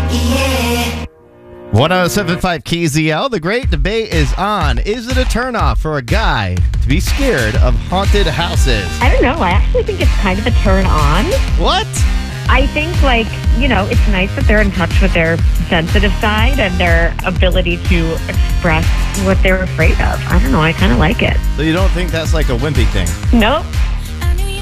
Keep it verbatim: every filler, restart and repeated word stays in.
Yeah. one oh seven point five K Z L, the great debate is on. Is it a turnoff for a guy to be scared of haunted houses? I don't know. I actually think it's kind of a turn on. What? I think, like, you know, it's nice that they're in touch with their sensitive side and their ability to express what they're afraid of. I don't know. I kind of like it. So you don't think that's like a wimpy thing? Nope.